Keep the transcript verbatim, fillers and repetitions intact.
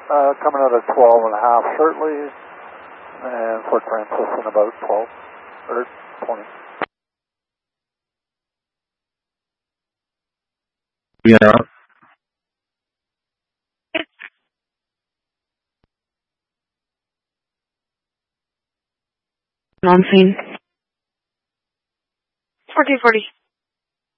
Uh, coming out at twelve and a half shortly, and Fort Francis in about twelve or twenty. Yeah. On scene. fourteen forty.